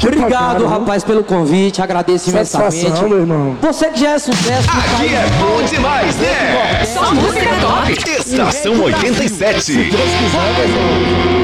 aqui. Obrigado, rapaz, pelo convite. Agradeço imensamente. Satisfação, meu irmão. Você que já é sucesso. Aqui é bom demais, né? Só música top. Estação 87. Se Deus quiser, meu irmão.